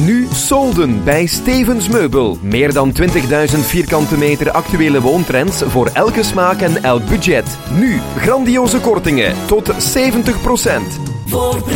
Nu solden bij Stevens Meubel. Meer dan 20.000 vierkante meter actuele woontrends voor elke smaak en elk budget. Nu grandioze kortingen tot 70%.